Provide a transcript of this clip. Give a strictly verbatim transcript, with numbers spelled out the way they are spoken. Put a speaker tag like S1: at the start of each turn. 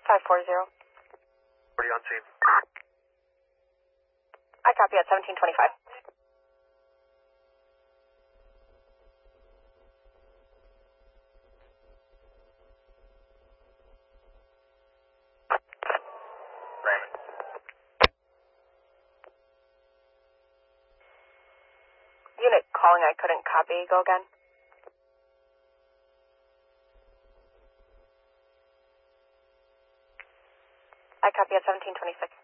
S1: five four zero.
S2: forty on scene.
S1: I copy at seventeen twenty-five.
S2: Raymond.
S1: Unit calling, I couldn't copy. Go again. I copy at seventeen twenty-six.